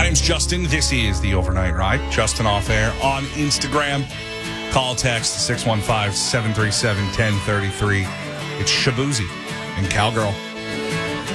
name's Justin. This is The Overnight Ride. Justin Off Air on Instagram. Call, text 615-737-1033. It's Shabuzi and Cowgirl.